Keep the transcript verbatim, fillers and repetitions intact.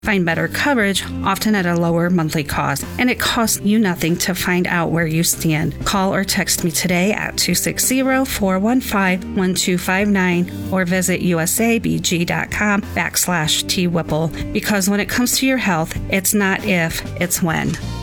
Find better coverage, often at a lower monthly cost, and it costs you nothing to find out where you stand. Call or text me today at two six zero, four one five, one two five nine or visit usabg.com backslash T Whipple, because when it comes to your health, it's not if, it's when.